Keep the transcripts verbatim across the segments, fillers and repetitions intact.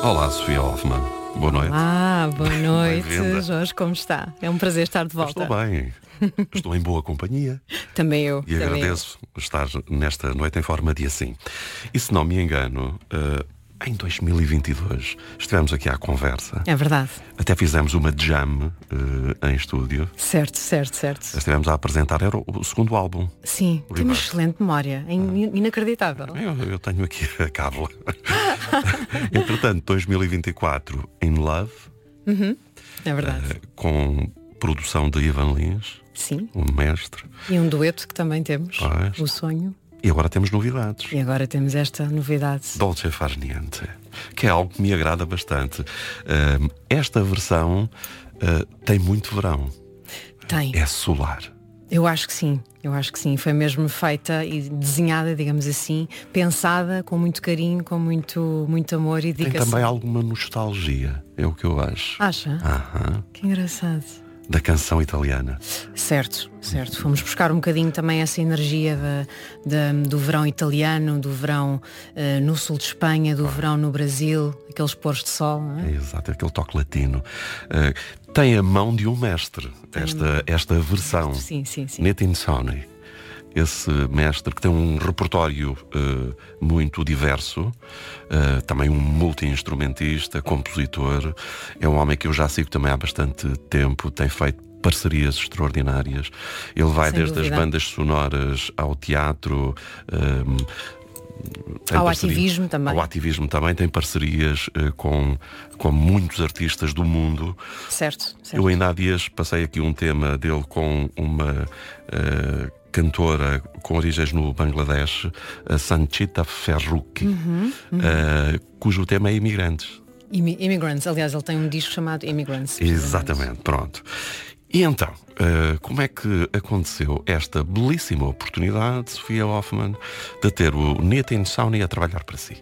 Olá, Sofia Hoffmann. Boa noite. Ah, boa noite, Jorge, como está? É um prazer estar de volta. Estou bem. Estou em boa companhia. Também eu. E também agradeço eu. estar nesta noite em forma de assim. E se não me engano, uh, em dois mil e vinte e dois estivemos aqui à conversa. É verdade. Até fizemos uma jam uh, em estúdio. Certo, certo, certo. Estivemos a apresentar, era o, o segundo álbum. Sim, tem uma excelente memória, é inacreditável. Eu, eu tenho aqui a cábula. Entretanto, dois mil e vinte e quatro, In Love. Uhum. É verdade. Uh, com produção de Ivan Lins. Sim. Um mestre. E um dueto que também temos, pois. O Sonho. E agora temos novidades. E agora temos esta novidade. Dolce Far Niente, que é algo que me agrada bastante. Uh, esta versão uh, tem muito verão. Tem. É solar. Eu acho que sim, eu acho que sim. Foi mesmo feita e desenhada, digamos assim, pensada com muito carinho, com muito, muito amor e dedicação. Tem também alguma nostalgia, é o que eu acho. Acha? Aham. Que engraçado. Da canção italiana. Certo, certo. Fomos buscar um bocadinho também essa energia da, da, do verão italiano, do verão uh, no sul de Espanha, do ah. verão no Brasil, aqueles poros de sol, não é? É exato, aquele toque latino. Uh, tem a mão de um mestre, esta, esta versão. Sim, sim, sim. Nitin Soni. Esse mestre que tem um repertório uh, muito diverso, uh, também um multi-instrumentista, compositor, é um homem que eu já sigo também há bastante tempo, tem feito parcerias extraordinárias. Ele vai Sem desde dúvida. as bandas sonoras ao teatro, um, ao ativismo também. Ao ativismo também, tem parcerias uh, com, com muitos artistas do mundo. Certo, certo. Eu ainda há dias passei aqui um tema dele com uma uh, cantora com origens no Bangladesh, a Sanchita Ferruki, uhum, uhum. Uh, cujo tema é Imigrantes. Immigrants, aliás, ele tem um disco chamado Immigrants. Exatamente, pronto. E então, uh, como é que aconteceu esta belíssima oportunidade, Sofia Hoffmann, de ter o Nitin Soni a trabalhar para si?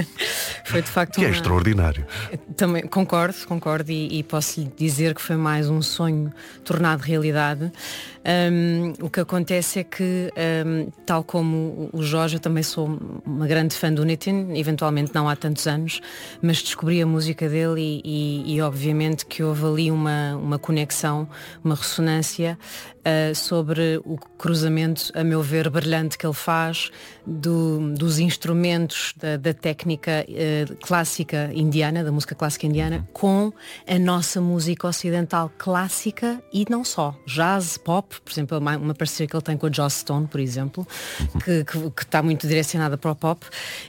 Foi de facto que uma... é extraordinário. Também concordo, concordo e, e posso lhe dizer que foi mais um sonho tornado realidade. Um, o que acontece é que, um, tal como o Jorge, eu também sou uma grande fã do Nitin, eventualmente não há tantos anos, mas descobri a música dele e, e, e obviamente que houve ali uma, uma conexão, uma ressonância uh, sobre o cruzamento, a meu ver, brilhante que ele faz do, dos instrumentos da, da técnica uh, clássica indiana, da música clássica indiana, com a nossa música ocidental clássica e não só, jazz, pop, por exemplo, uma, uma parceria que ele tem com a Joss Stone, por exemplo, que, que, que está muito direcionada para o pop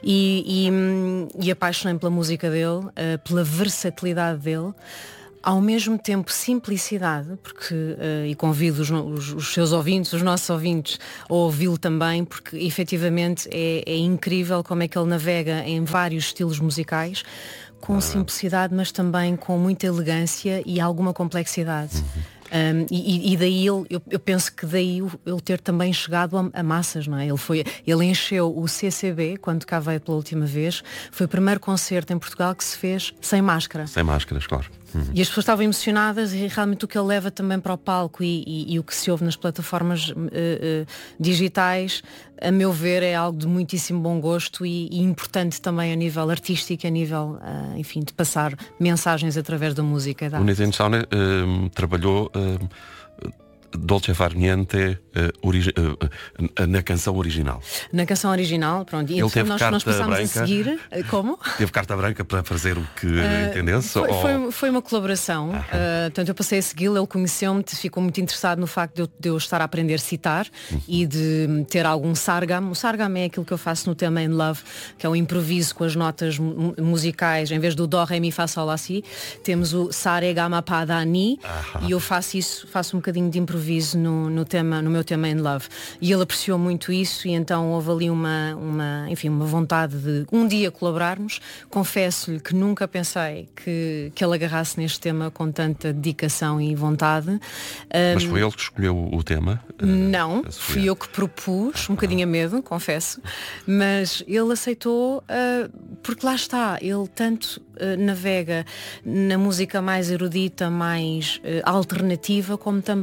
e, e, e apaixonei-me pela música dele, uh, pela versatilidade dele, ao mesmo tempo simplicidade, porque, uh, e convido os, os, os seus ouvintes, os nossos ouvintes, a ouvi-lo também, porque efetivamente é, é incrível como é que ele navega em vários estilos musicais, com ah. simplicidade, mas também com muita elegância e alguma complexidade. Uhum. Um, e, e daí ele, eu, eu penso que daí ele ter também chegado a, a massas, não é? Ele, foi, ele encheu o C C B quando cá veio pela última vez. Foi o primeiro concerto em Portugal que se fez sem máscara. Sem máscaras, claro. Uhum. E as pessoas estavam emocionadas e realmente o que ele leva também para o palco e, e, e o que se ouve nas plataformas uh, uh, digitais, a meu ver, é algo de muitíssimo bom gosto e, e importante também a nível artístico, a nível, uh, enfim, de passar mensagens através da música. Da o Nitin Soni uh, trabalhou uh, Dolce Far Niente uh, origi- uh, uh, na canção original. Na canção original, pronto. E ele teve nós, carta nós passámos branca, a seguir. Como? Teve carta branca para fazer o que uh, entendesse? Foi, ou... foi, foi uma colaboração. Uh, portanto, eu passei a segui-lo, ele conheceu-me, ficou muito interessado no facto de eu, de eu estar a aprender a citar uhum. e de ter algum sargam. O sargam é aquilo que eu faço no tema In Love, que é um improviso com as notas mu- musicais. Em vez do Dó, Ré, Mi, Fá, Sol, Lá, Si, temos o Sa, Re, Ga, Ma, Pa, Da, Ni. E eu faço isso, faço um bocadinho de improviso no, no, tema, no meu tema In Love. E ele apreciou muito isso e então houve ali uma, uma, enfim, uma vontade de um dia colaborarmos. Confesso-lhe que nunca pensei que, que ele agarrasse neste tema com tanta dedicação e vontade. Mas foi ele que escolheu o tema? Não, fui eu que propus, um bocadinho a medo, confesso, mas ele aceitou uh, porque lá está, ele tanto uh, navega na música mais erudita, mais uh, alternativa, como também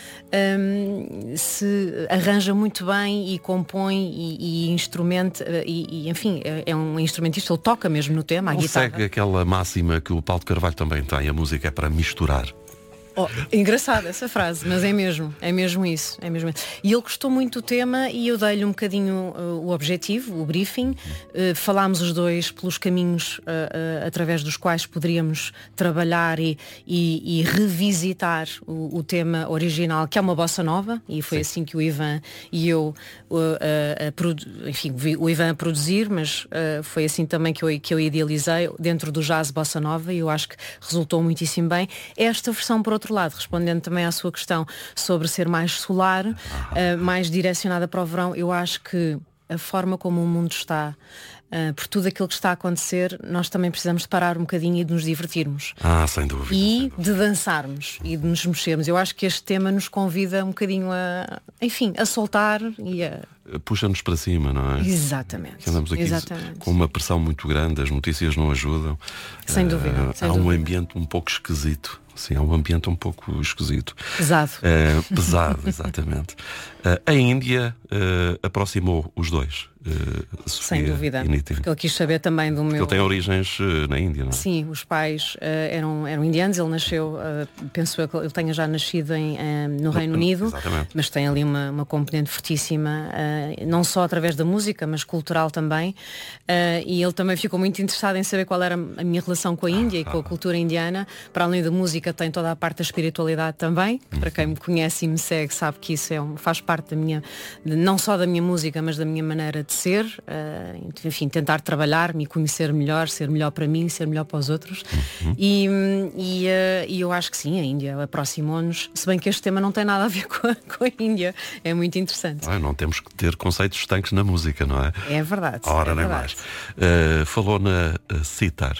um, se arranja muito bem e compõe e, e instrumenta e, e enfim, é, é um instrumentista, ele toca mesmo no tema, a Ele guitarra. segue aquela máxima que o Paulo de Carvalho também tem, a música é para misturar. Oh, engraçada essa frase, mas é mesmo, é mesmo isso, é mesmo isso. E ele gostou muito do tema e eu dei-lhe um bocadinho uh, o objetivo, o briefing. Uh, falámos os dois pelos caminhos uh, uh, através dos quais poderíamos trabalhar e, e, e revisitar o, o tema original, que é uma bossa nova, e foi Sim. assim que o Ivan e eu, uh, uh, a produ- enfim, o Ivan a produzir, mas uh, foi assim também que eu, que eu idealizei dentro do jazz bossa nova, e eu acho que resultou muitíssimo bem. Esta versão, por outro lado, respondendo também à sua questão sobre ser mais solar, uh, mais direcionada para o verão, eu acho que a forma como o mundo está, uh, por tudo aquilo que está a acontecer, nós também precisamos de parar um bocadinho e de nos divertirmos. Ah, sem dúvida. E sem dúvida. de dançarmos e de nos mexermos. Eu acho que este tema nos convida um bocadinho a, enfim, a soltar e a... Puxa-nos para cima, não é? Exatamente. Que andamos aqui Exatamente. com uma pressão muito grande, as notícias não ajudam. Sem dúvida. Uh, sem há dúvida. um ambiente um pouco esquisito. Sim, é um ambiente um pouco esquisito. Pesado. Uh, pesado, exatamente. Uh, a Índia uh, aproximou os dois. Uh, Sofia Sem dúvida. E Nitin. Porque ele quis saber também do meu... Ele tem origens uh, na Índia, não é? Sim, os pais uh, eram, eram indianos, ele nasceu, uh, penso eu que ele tenha já nascido em, uh, no Reino Unido, Exatamente. mas tem ali uma, uma componente fortíssima, uh, não só através da música, mas cultural também, uh, e ele também ficou muito interessado em saber qual era a minha relação com a Índia ah, e com a cultura indiana. Para além da música, tem toda a parte da espiritualidade também, que para quem me conhece e me segue sabe que isso é um, faz parte da minha, não só da minha música, mas da minha maneira de ser, uh, enfim, tentar trabalhar-me e conhecer melhor, ser melhor para mim, ser melhor para os outros. Uhum. E, e, uh, e eu acho que sim, a Índia aproximou-nos, se bem que este tema não tem nada a ver com a, com a Índia, é muito interessante. Ah, não temos que ter conceitos estanques na música, não é? É verdade. Ora, é nem verdade. mais. Uh, falou na uh, sitar.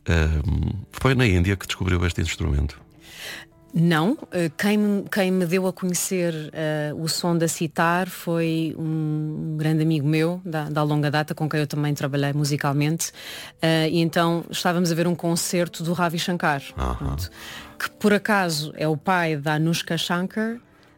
Uh, foi na Índia que descobriu este instrumento? Não, quem me, quem me deu a conhecer uh, o som da sitar foi um grande amigo meu da, da longa data, com quem eu também trabalhei musicalmente, uh, e então estávamos a ver um concerto do Ravi Shankar, uh-huh. pronto, que por acaso é o pai da Anushka Shankar,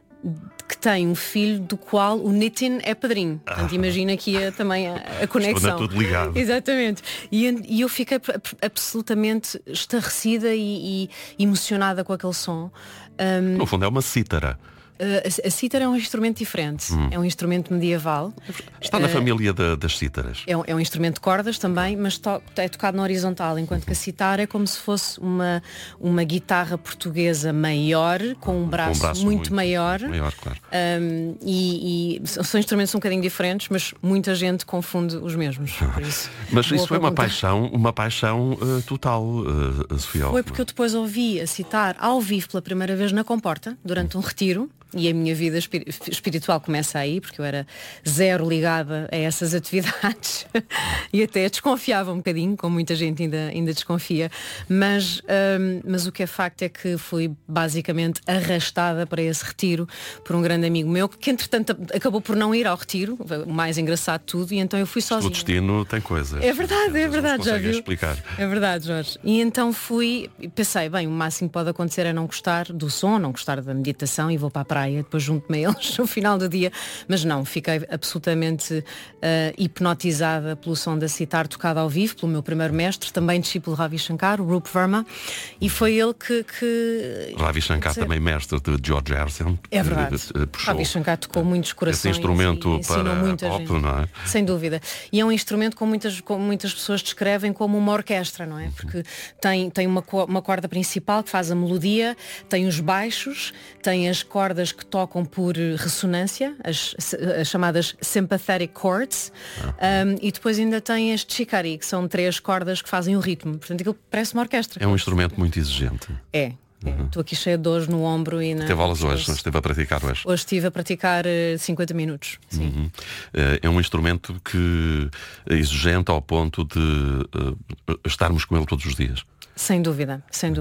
que tem um filho do qual o Nitin é padrinho. Portanto, imagina aqui a, também a, a conexão. Tudo ligado. Exatamente. E, e eu fiquei absolutamente estarrecida e, e emocionada com aquele som. Um, no fundo é uma cítara. A, a cítara é um instrumento diferente, hum. é um instrumento medieval. Está na uh, família da, das cítaras. É um, é um instrumento de cordas também, mas to, é tocado na horizontal, enquanto que a cítara é como se fosse uma, uma guitarra portuguesa maior, com um braço, com um braço muito, muito maior. maior claro. um, e, e são instrumentos um bocadinho diferentes, mas muita gente confunde os mesmos. Por isso, mas isso foi uma paixão, uma paixão uh, total, uh, Sofia. Foi porque eu depois ouvi a citar ao vivo pela primeira vez na Comporta, durante um retiro. E a minha vida espiritual começa aí, porque eu era zero ligada a essas atividades e até desconfiava um bocadinho, como muita gente ainda, ainda desconfia, mas, um, mas o que é facto é que fui basicamente arrastada para esse retiro por um grande amigo meu, que entretanto acabou por não ir ao retiro, o mais engraçado de tudo, e então eu fui sozinha. O destino tem coisas. É verdade, é verdade, já viu? Explicar. É verdade, Jorge. E então fui, pensei, bem, o máximo que pode acontecer é não gostar do som, não gostar da meditação e vou para a praia. Depois junto-me a eles no final do dia, mas não, fiquei absolutamente uh, hipnotizada pelo som da sitar tocado ao vivo, pelo meu primeiro mestre, também discípulo de Ravi Shankar, o Rup Verma, e foi ele que... que Ravi Shankar também mestre de George Harrison. É verdade. Puxou Ravi Shankar tocou muitos corações. Esse instrumento e para muita pop, gente. não é? Sem dúvida. E é um instrumento que muitas, como muitas pessoas descrevem como uma orquestra, não é? Porque tem, tem uma, uma corda principal que faz a melodia, tem os baixos, tem as cordas que tocam por ressonância, as, as chamadas sympathetic chords, um, e depois ainda tem as chikari, que são três cordas que fazem o ritmo. Portanto, aquilo parece uma orquestra. É um instrumento muito exigente. É. Estou uhum. aqui cheia de dores no ombro e na... Teve aulas hoje, não esteve a praticar hoje? Hoje estive a praticar uh, cinquenta minutos. Sim. Uhum. Uh, é um instrumento que é exigente ao ponto de uh, estarmos com ele todos os dias. Sem dúvida, sem dúvida.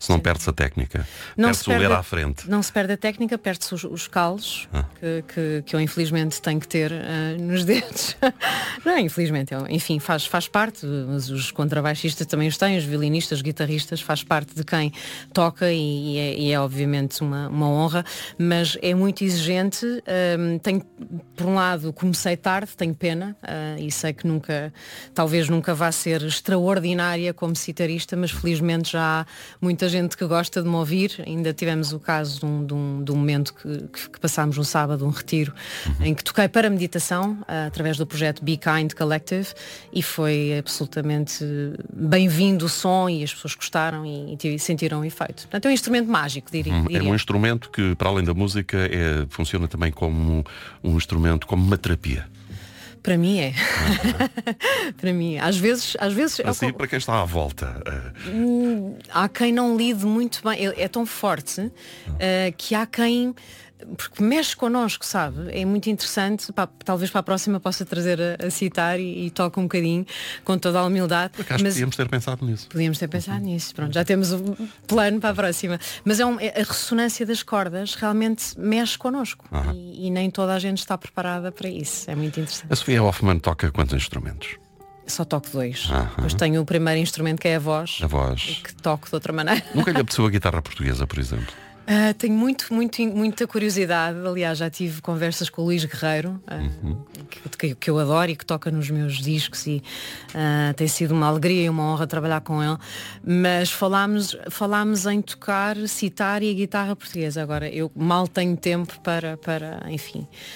Se não perde-se a técnica, perde-se o ler à frente. Não se perde a técnica, perde-se os, os calos ah. que, que, que eu infelizmente tenho que ter uh, nos dedos. Não, infelizmente, eu, enfim, faz, faz parte, os, os contrabaixistas também os têm, os violinistas, os guitarristas, faz parte de quem toca e, e, é, e é obviamente uma, uma honra, mas é muito exigente. Um, tenho, por um lado, comecei tarde, tenho pena, uh, e sei que nunca, talvez nunca vá ser extraordinária como citarista, mas felizmente já há muita gente que gosta de me ouvir. Ainda tivemos o caso de um, de um, de um momento que, que, que passámos um sábado, um retiro, uhum. em que toquei para meditação, uh, através do projeto Be Kind Collective, e foi absolutamente bem-vindo o som e as pessoas gostaram e, e sentiram o efeito. Portanto, é um instrumento mágico, diria. Uhum. diria. É um instrumento que, para além da música, é, funciona também como um instrumento, como uma terapia. Para mim é. Uhum. Para mim, às vezes, às vezes assim, é... para quem está à volta. Hum, há quem não lide muito bem. É, é tão forte uh, que há quem, porque mexe connosco, sabe? É muito interessante. Pá, talvez para a próxima possa trazer a, a citar e, e toque um bocadinho com toda a humildade. Porque acho mas que podíamos ter pensado nisso. Podíamos ter pensado uhum. nisso. Pronto, já temos um plano para a próxima. Mas é, um, é a ressonância das cordas realmente mexe connosco. Uhum. E, e nem toda a gente está preparada para isso. É muito interessante. A Sofia Hoffmann toca quantos instrumentos? Só toco dois. Uhum. Depois tenho o primeiro instrumento, que é a voz. A voz. Que toco de outra maneira. Nunca lhe apeteceu a guitarra portuguesa, por exemplo? Uh, tenho muito, muito, muita curiosidade. Aliás, já tive conversas com o Luís Guerreiro, uh, uhum. que, que eu adoro e que toca nos meus discos, e uh, tem sido uma alegria e uma honra trabalhar com ele. Mas falámos, falámos em tocar, citar e a guitarra portuguesa. Agora, eu mal tenho tempo para, para enfim,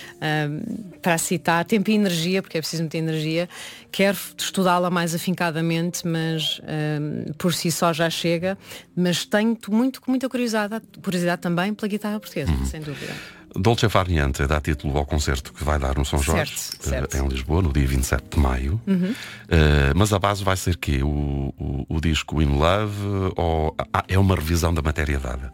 uh, para citar, tempo e energia, porque é preciso muita energia. Quero estudá-la mais afincadamente, mas uh, por si só já chega. Mas tenho muito, muita curiosidade, curiosidade também pela guitarra portuguesa, uhum. sem dúvida. Dolce Far Niente dá título ao concerto que vai dar no São Jorge, certo, certo. Uh, em Lisboa, no dia vinte e sete de maio. Uhum. Uh, mas a base vai ser quê? O, o, o disco In Love, ou ah, é uma revisão da matéria dada?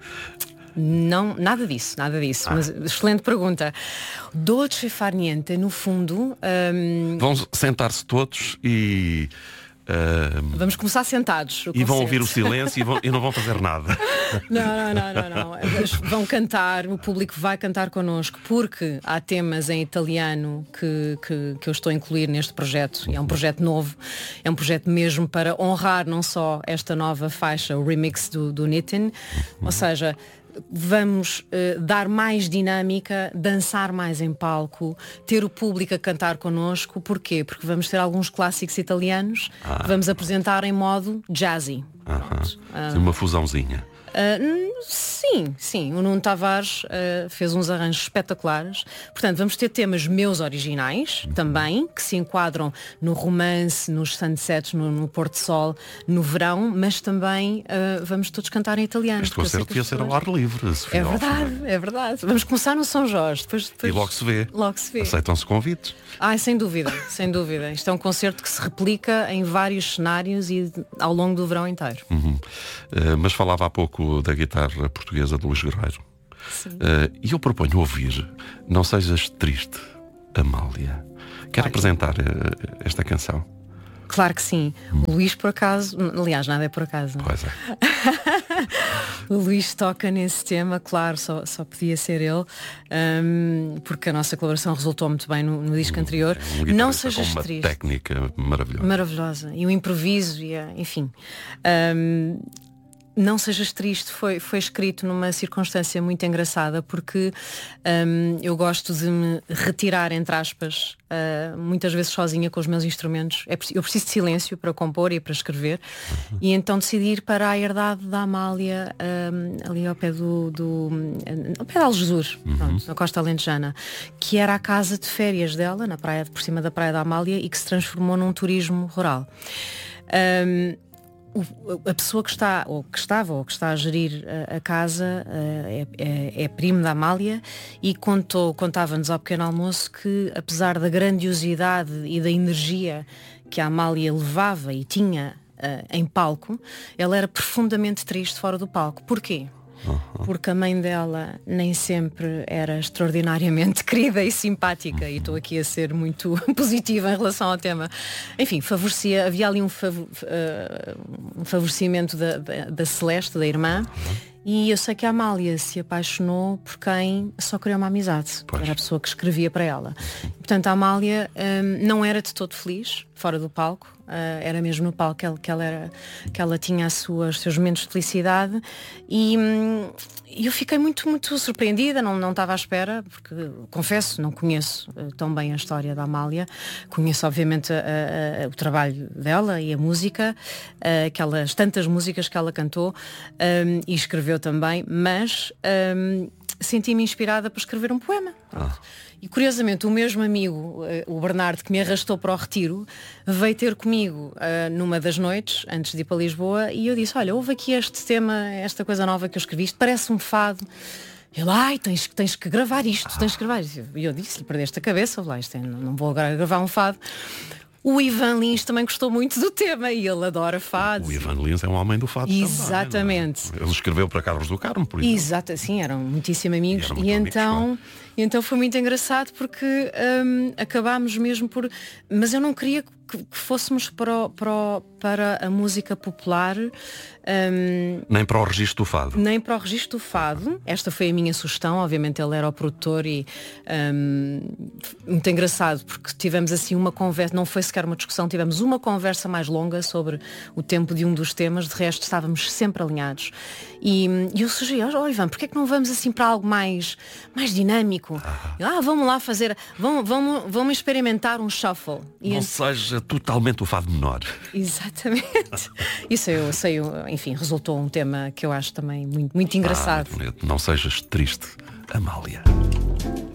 Não, nada disso, nada disso. Ah. Mas excelente pergunta. Dolce Far Niente, no fundo... Um... Vão sentar-se todos e... Uh, Vamos começar sentados. E vão ouvir o silêncio e, vão, e não vão fazer nada. Não, não, não, não, não. Vão cantar, o público vai cantar connosco, porque há temas em italiano que, que, que eu estou a incluir neste projeto. E é um projeto novo, é um projeto mesmo para honrar não só esta nova faixa, o remix do, do Nitin, ou seja, vamos uh, dar mais dinâmica, dançar mais em palco, ter o público a cantar connosco. Porquê? Porque vamos ter alguns clássicos italianos ah. que vamos apresentar em modo jazzy. Uh, uma fusãozinha. Uh, sim, sim. O Nuno Tavares uh, fez uns arranjos espetaculares. Portanto, vamos ter temas meus originais uhum. também, que se enquadram no romance, nos sunsets, no, no pôr do sol, no verão, mas também uh, vamos todos cantar em italiano. Este concerto devia ser ao ar livre, Sofia. É verdade, é verdade. Vamos começar no São Jorge. Depois, depois... E logo se vê. Logo se vê. Aceitam-se convites. Ah, sem dúvida, sem dúvida. Isto é um concerto que se replica em vários cenários e ao longo do verão inteiro. Uhum. Uh, mas falava há pouco da guitarra portuguesa de Luís Guerreiro. Uh, e eu proponho ouvir Não Sejas Triste, Amália. Quero Olha. apresentar uh, esta canção. Claro que sim. Hum. O Luís, por acaso, aliás, nada é por acaso. Não? Pois é. O Luís toca nesse tema, claro, só, só podia ser ele, um, porque a nossa colaboração resultou muito bem no, no disco anterior. É um Não sejas com uma triste. Técnica maravilhosa. Maravilhosa. E o improviso, e a, enfim. Um, Não Sejas Triste foi, foi escrito numa circunstância muito engraçada, porque um, eu gosto de me retirar, entre aspas, uh, muitas vezes sozinha com os meus instrumentos. É, eu preciso de silêncio para compor e para escrever. Uhum. E então decidi ir para a herdade da Amália, um, ali ao pé do, do ao pé de Algesur, uhum. pronto, na Costa Alentejana, que era a casa de férias dela, na praia, por cima da Praia da Amália, e que se transformou num turismo rural. Um, O, a pessoa que está, ou que estava, ou que está a gerir a, a casa uh, é, é, é primo da Amália, e contou, contava-nos ao pequeno almoço que, apesar da grandiosidade e da energia que a Amália levava e tinha uh, em palco, ela era profundamente triste fora do palco. Porquê? Uhum. porque a mãe dela nem sempre era extraordinariamente querida e simpática, uhum. e estou aqui a ser muito positiva em relação ao tema. Enfim, favorecia, havia ali um, favor, uh, um favorecimento da, da, da Celeste, da irmã, uhum. E eu sei que a Amália se apaixonou por quem só queria uma amizade. Pois. Era a pessoa que escrevia para ela. Portanto, a Amália um, não era de todo feliz fora do palco. Uh, era mesmo no palco que ela, que ela, era, que ela tinha as suas, os seus momentos de felicidade. E um, eu fiquei muito, muito surpreendida. Não, não estava à espera, porque, confesso, não conheço uh, tão bem a história da Amália. Conheço, obviamente, a, a, o trabalho dela e a música, uh, aquelas tantas músicas que ela cantou um, e escreveu também, mas um, senti-me inspirada para escrever um poema. Ah. E curiosamente o mesmo amigo, o Bernardo, que me arrastou para o retiro, veio ter comigo uh, numa das noites, antes de ir para Lisboa, e eu disse, olha, houve aqui este tema, esta coisa nova que eu escrevi, isto parece um fado. Ele, ai, tens, tens que gravar isto, tens que gravar isto. E eu disse-lhe, perdeste a cabeça, lá, isto é, não, não vou agora gravar um fado. O Ivan Lins também gostou muito do tema e ele adora fados. O Ivan Lins é um homem do fado. Exatamente. Também, ele escreveu para Carlos do Carmo, por exemplo. Exato, sim, eram muitíssimo amigos. E, muito e amigos, então, claro. então foi muito engraçado porque hum, acabámos mesmo por. Mas eu não queria que, que fôssemos para, o, para, o, para a música popular. Hum, nem para o registro do fado. Nem para o registro do fado. Esta foi a minha sugestão. Obviamente ele era o produtor e hum, muito engraçado porque tivemos assim uma conversa, não foi sequer uma discussão, tivemos uma conversa mais longa sobre o tempo de um dos temas, de resto estávamos sempre alinhados. E, e eu sugeri, oh Ivan, porquê é que não vamos assim para algo mais, mais dinâmico? Ah, ah vamos lá fazer, vamos, vamos, vamos experimentar um shuffle. E não ent... seja totalmente o fado menor. Exatamente. Isso eu sei, enfim, resultou um tema que eu acho também muito, muito engraçado. Ah, muito bonito. Não sejas triste, Amália.